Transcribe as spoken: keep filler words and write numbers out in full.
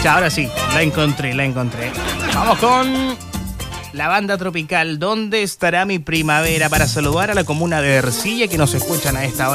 Ya, ahora sí, la encontré, la encontré. Vamos con la banda tropical. ¿Dónde estará mi primavera? Para saludar a la comuna de Ercilla que nos escuchan a esta hora.